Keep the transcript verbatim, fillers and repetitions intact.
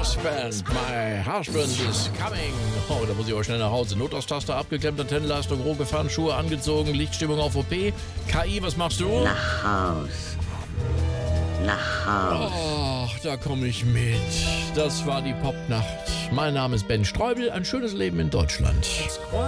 Husband, my husband is coming. Oh, da muss ich aber schnell nach Hause. Notaustaschter abgeklemmt, Antennenleistung, roh gefahren, Schuhe angezogen, Lichtstimmung auf O P. K I, was machst du? Nach Haus. Nach Haus. Ach, da komme ich mit. Das war die Popnacht. Mein Name ist Ben Streubel. Ein schönes Leben in Deutschland.